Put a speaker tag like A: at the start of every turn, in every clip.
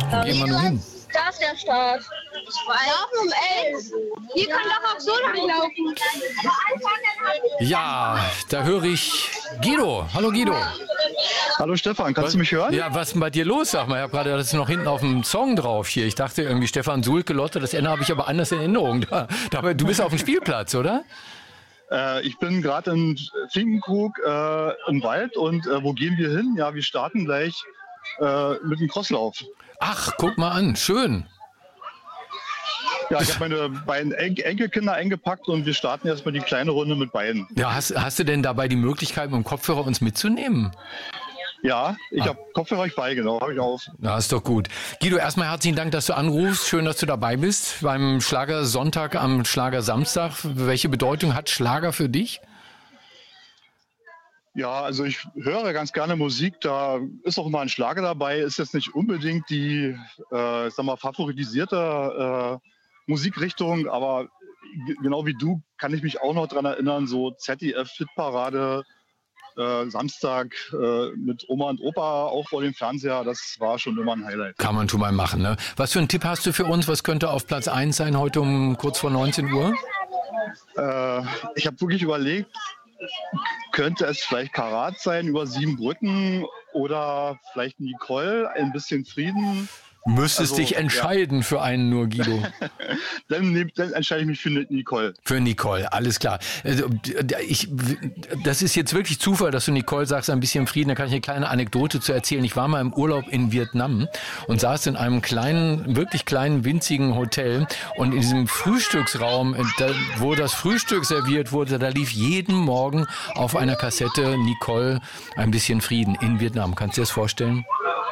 A: Wo gehen wir nun hin?
B: Da ist der Start. Laufen um 11. Wir können doch auch so lang laufen.
A: Ja, da höre ich Guido. Hallo Guido.
C: Hallo Stefan, kannst du mich hören?
A: Ja, was ist denn bei dir los? Sag mal, ich habe gerade das ist noch hinten auf dem Song drauf hier. Ich dachte irgendwie Stefan Sulke, Lotte, das Ende habe ich aber anders in Erinnerung. Du bist auf dem Spielplatz, oder?
C: Ich bin gerade in Finkenkrug im Wald und wo gehen wir hin? Ja, wir starten gleich mit dem Crosslauf.
A: Ach, guck mal an, schön.
C: Ja, ich habe meine beiden Enkelkinder eingepackt und wir starten erstmal die kleine Runde mit beiden.
A: Ja, hast du denn dabei die Möglichkeit, mit dem Kopfhörer uns mitzunehmen?
C: Ja, ich habe Kopfhörer bei, genau, habe ich auf.
A: Na, ist doch gut. Guido, erstmal herzlichen Dank, dass du anrufst. Schön, dass du dabei bist beim Schlagersonntag am Schlagersamstag. Welche Bedeutung hat Schlager für dich?
C: Ja, also ich höre ganz gerne Musik, da ist auch mal ein Schlager dabei, ist jetzt nicht unbedingt die, favorisierte Musikrichtung, aber genau wie du kann ich mich auch noch daran erinnern, so ZDF-Hitparade, Samstag mit Oma und Opa auch vor dem Fernseher, das war schon immer ein Highlight.
A: Kann man schon mal machen, ne? Was für einen Tipp hast du für uns? Was könnte auf Platz 1 sein heute um kurz vor 19 Uhr?
C: Ich habe wirklich überlegt, könnte es vielleicht Karat sein über 7 Brücken oder vielleicht Nicole, ein bisschen Frieden.
A: Müsstest dich entscheiden für einen nur, Guido.
C: Dann entscheide ich mich für Nicole.
A: Für Nicole, alles klar. Das ist jetzt wirklich Zufall, dass du Nicole sagst, ein bisschen Frieden. Da kann ich eine kleine Anekdote zu erzählen. Ich war mal im Urlaub in Vietnam und saß in einem kleinen, wirklich kleinen, winzigen Hotel. Und in diesem Frühstücksraum, wo das Frühstück serviert wurde, da lief jeden Morgen auf einer Kassette Nicole, ein bisschen Frieden in Vietnam. Kannst du dir das vorstellen?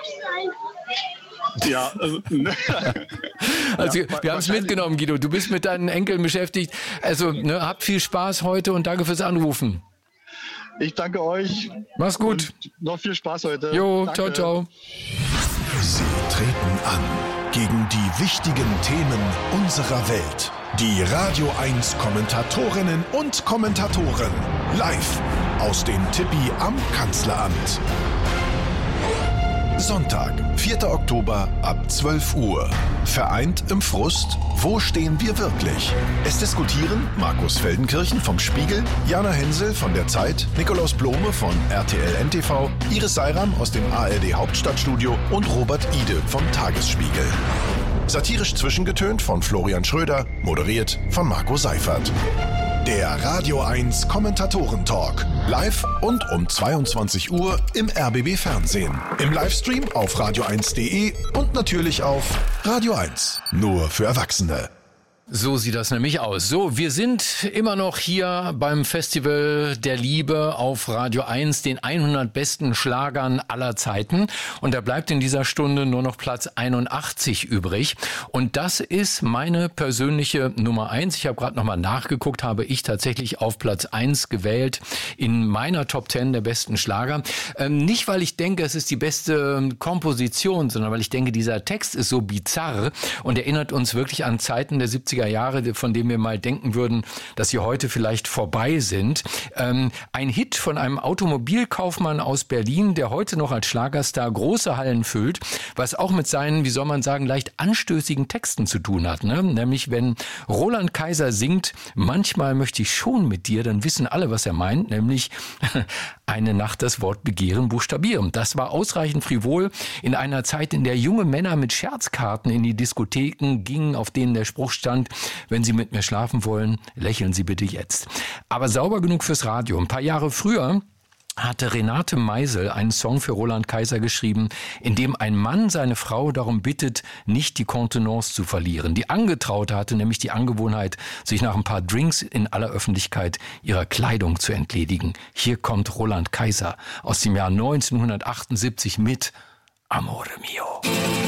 C: Ja,
A: also wir haben es mitgenommen, Guido. Du bist mit deinen Enkeln beschäftigt. Also habt viel Spaß heute und danke fürs Anrufen.
C: Ich danke euch.
A: Mach's gut.
C: Und noch viel Spaß heute.
A: Jo,
C: danke.
A: ciao, ciao.
D: Sie treten an gegen die wichtigen Themen unserer Welt. Die Radio 1 Kommentatorinnen und Kommentatoren live aus dem Tippi am Kanzleramt. Sonntag, 4. Oktober ab 12 Uhr. Vereint im Frust, wo stehen wir wirklich? Es diskutieren Markus Feldenkirchen vom Spiegel, Jana Hensel von der Zeit, Nikolaus Blome von RTL NTV, Iris Seiram aus dem ARD Hauptstadtstudio und Robert Ide vom Tagesspiegel. Satirisch zwischengetönt von Florian Schröder, moderiert von Marco Seifert. Der Radio 1 Kommentatoren-Talk. Live und um 22 Uhr im RBB Fernsehen. Im Livestream auf radio1.de und natürlich auf Radio 1. Nur für Erwachsene.
A: So sieht das nämlich aus. So, wir sind immer noch hier beim Festival der Liebe auf Radio 1, den 100 besten Schlagern aller Zeiten. Und da bleibt in dieser Stunde nur noch Platz 81 übrig. Und das ist meine persönliche Nummer 1. Ich habe gerade nochmal nachgeguckt, habe ich tatsächlich auf Platz 1 gewählt in meiner Top 10 der besten Schlager. Nicht, weil ich denke, es ist die beste Komposition, sondern weil ich denke, dieser Text ist so bizarr und erinnert uns wirklich an Zeiten der 70er Jahre, von denen wir mal denken würden, dass sie heute vielleicht vorbei sind. Ein Hit von einem Automobilkaufmann aus Berlin, der heute noch als Schlagerstar große Hallen füllt, was auch mit seinen, wie soll man sagen, leicht anstößigen Texten zu tun hat. Ne? Nämlich, wenn Roland Kaiser singt, manchmal möchte ich schon mit dir, dann wissen alle, was er meint, nämlich eine Nacht das Wort Begehren buchstabieren. Das war ausreichend frivol in einer Zeit, in der junge Männer mit Scherzkarten in die Diskotheken gingen, auf denen der Spruch stand, wenn Sie mit mir schlafen wollen, lächeln Sie bitte jetzt. Aber sauber genug fürs Radio. Ein paar Jahre früher hatte Renate Meisel einen Song für Roland Kaiser geschrieben, in dem ein Mann seine Frau darum bittet, nicht die Kontenance zu verlieren. Die Angetraute hatte nämlich die Angewohnheit, sich nach ein paar Drinks in aller Öffentlichkeit ihrer Kleidung zu entledigen. Hier kommt Roland Kaiser aus dem Jahr 1978 mit Amore Mio.